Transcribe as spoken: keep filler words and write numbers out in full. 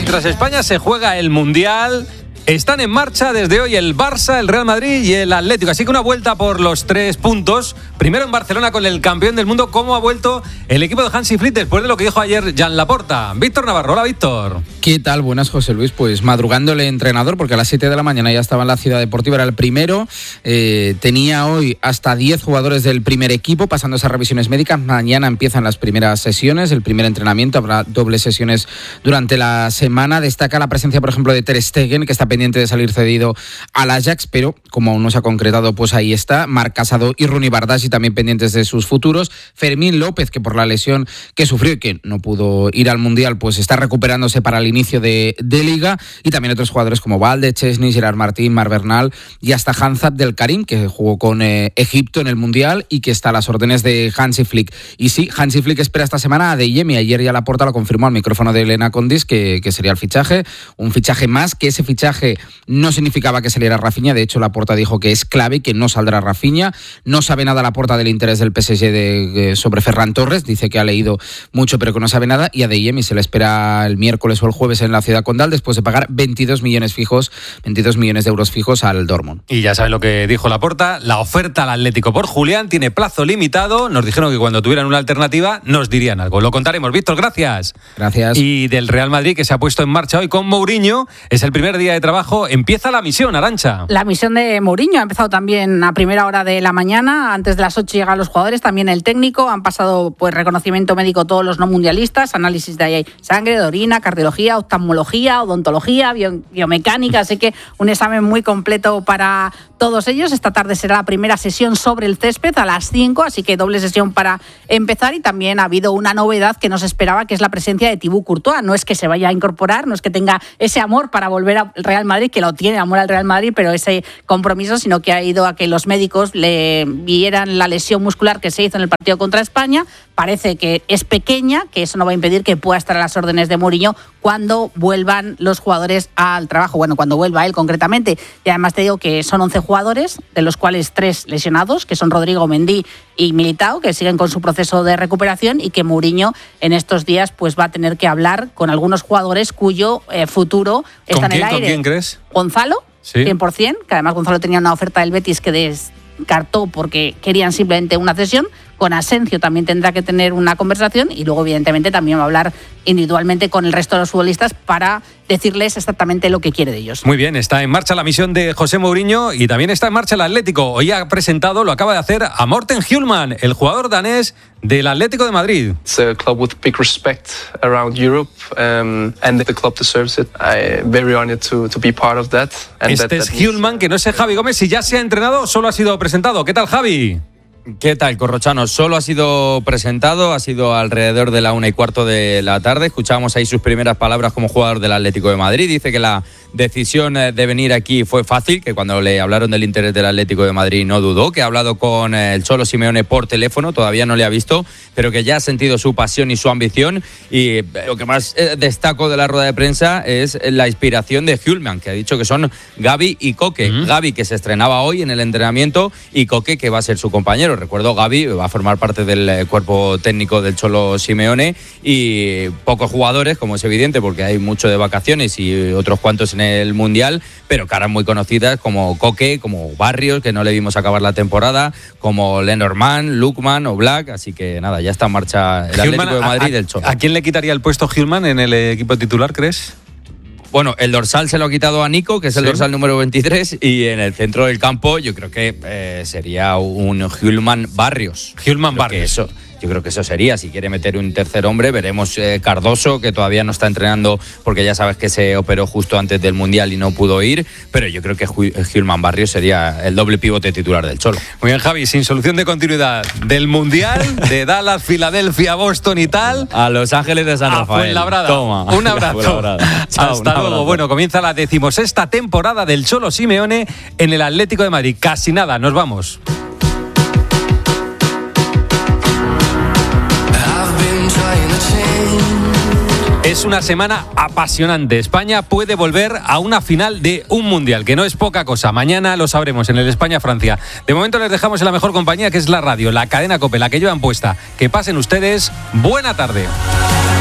mientras España se juega el Mundial, están en marcha desde hoy el Barça, el Real Madrid y el Atlético. Así que una vuelta por los tres puntos. Primero en Barcelona con el campeón del mundo. ¿Cómo ha vuelto el equipo de Hansi Flick después de lo que dijo ayer Jan Laporta? Víctor Navarro. Hola, Víctor. ¿Qué tal? Buenas, José Luis. Pues madrugando el entrenador, porque a las siete de la mañana ya estaba en la Ciudad Deportiva, era el primero. Eh, tenía hoy hasta diez jugadores del primer equipo pasando esas revisiones médicas. Mañana empiezan las primeras sesiones, el primer entrenamiento. Habrá dobles sesiones durante la semana. Destaca la presencia, por ejemplo, de Ter Stegen, que está pendiente de salir cedido al Ajax, pero como aún no se ha concretado, pues ahí está. Marc Casado y Rooney Bardghji también pendientes de sus futuros. Fermín López, que por la lesión que sufrió y que no pudo ir al Mundial, pues está recuperándose para el inicio de, de Liga. Y también otros jugadores como Valde, Chesney, Gerard Martín, Marc Bernal y hasta Hamza Del Karim, que jugó con eh, Egipto en el Mundial y que está a las órdenes de Hansi Flick. Y sí, Hansi Flick espera esta semana a Adeyemi. Ayer ya Laporta lo confirmó al micrófono de Elena Condis que, que sería el fichaje, un fichaje más, que ese fichaje no significaba que saliera Rafinha. De hecho, Laporta dijo que es clave, que no saldrá Rafinha. No sabe nada Laporta del interés del P S G de, de, sobre Ferran Torres. Dice que ha leído mucho pero que no sabe nada. Y a Adeyemi se le espera el miércoles o el jueves en la Ciudad Condal después de pagar veintidós millones fijos, veintidós millones de euros fijos al Dortmund. Y ya saben lo que dijo Laporta. La oferta al Atlético por Julián tiene plazo limitado. Nos dijeron que cuando tuvieran una alternativa nos dirían algo. Lo contaremos. Víctor, gracias. Gracias. Y del Real Madrid, que se ha puesto en marcha hoy con Mourinho. Es el primer día de trabajo. Empieza la misión, Arantxa. La misión de Mourinho ha empezado también a primera hora de la mañana. Antes de las ocho llegan los jugadores, también el técnico. Han pasado pues reconocimiento médico todos los no mundialistas, análisis de sangre, de orina, cardiología, oftalmología, odontología, bio, biomecánica. Así que un examen muy completo para todos ellos. Esta tarde será la primera sesión sobre el césped a las cinco, así que doble sesión para empezar. Y también ha habido una novedad que no se esperaba, que es la presencia de Thibaut Courtois. No es que se vaya a incorporar, no es que tenga ese amor para volver al Real Madrid, que lo tiene, amor al Real Madrid, pero ese compromiso, sino que ha ido a que los médicos le vieran la lesión muscular que se hizo en el partido contra España. Parece que es pequeña, que eso no va a impedir que pueda estar a las órdenes de Mourinho cuando vuelvan los jugadores al trabajo. Bueno, cuando vuelva él concretamente. Y además te digo que son once jugadores, de los cuales tres lesionados, que son Rodrigo, Mendy y Militao, que siguen con su proceso de recuperación, y que Mourinho en estos días pues va a tener que hablar con algunos jugadores cuyo eh, futuro está en el aire. ¿Con quién crees? Gonzalo, sí. cien por ciento, que además Gonzalo tenía una oferta del Betis que descartó porque querían simplemente una cesión. Con Asensio también tendrá que tener una conversación y luego evidentemente también va a hablar individualmente con el resto de los futbolistas para decirles exactamente lo que quiere de ellos. Muy bien, está en marcha la misión de José Mourinho y también está en marcha el Atlético. Hoy ha presentado, lo acaba de hacer, a Morten Hjulmand, el jugador danés del Atlético de Madrid. It's a club with big respect around Europe, um, and the club deserves it. I'm very honored to, to be part of that. And este that, es that Hjulmand, que no es Javi Gómez, si ya se ha entrenado o solo ha sido presentado. ¿Qué tal, Javi? ¿Qué tal, Corrochano? Solo ha sido presentado, ha sido alrededor de la una y cuarto de la tarde. Escuchábamos ahí sus primeras palabras como jugador del Atlético de Madrid. Dice que la decisión de venir aquí fue fácil, que cuando le hablaron del interés del Atlético de Madrid no dudó, que ha hablado con el Cholo Simeone por teléfono, todavía no le ha visto, pero que ya ha sentido su pasión y su ambición. Y lo que más destaco de la rueda de prensa es la inspiración de Hjulmand, que ha dicho que son Gavi y Koke. Mm. Gavi, que se estrenaba hoy en el entrenamiento, y Koke, que va a ser su compañero. Recuerdo, Gavi va a formar parte del cuerpo técnico del Cholo Simeone, y pocos jugadores, como es evidente, porque hay mucho de vacaciones y otros cuantos en el Mundial, pero caras muy conocidas como Koke, como Barrios, que no le vimos acabar la temporada, como Lenormand, Lookman o Black. Así que nada, ya está en marcha el Hjulmand, Atlético de Madrid a, del Cholo. ¿A quién le quitaría el puesto Hjulmand en el equipo titular, crees? Bueno, el dorsal se lo ha quitado a Nico, que es el ¿Sí? dorsal número veintitrés, y en el centro del campo yo creo que eh, sería un Hjulmand Barrios. Hjulmand Creo Barrios. Que eso, yo creo que eso sería. Si quiere meter un tercer hombre, veremos eh, Cardoso, que todavía no está entrenando porque ya sabes que se operó justo antes del Mundial y no pudo ir, pero yo creo que Hjulmand Barrios sería el doble pivote titular del Cholo. Muy bien, Javi, sin solución de continuidad del Mundial, de Dallas, Filadelfia, Boston y tal, a Los Ángeles de San a Rafael. Fuenlabrada. Toma. Un abrazo. Chao, Hasta un luego. abrazo. Bueno, comienza la decimosexta temporada del Cholo Simeone en el Atlético de Madrid. Casi nada, nos vamos. Es una semana apasionante. España puede volver a una final de un mundial, que no es poca cosa. Mañana lo sabremos en el España-Francia. De momento les dejamos en la mejor compañía, que es la radio, la cadena COPE, la que llevan puesta. Que pasen ustedes buena tarde.